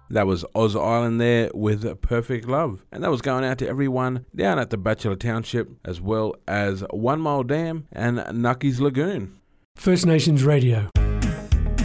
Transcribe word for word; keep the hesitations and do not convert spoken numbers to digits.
That was Oz Island there with Perfect Love. And that was going out to everyone down at the Bachelor Township, as well as One Mile Dam and Nucky's Lagoon. First Nations Radio.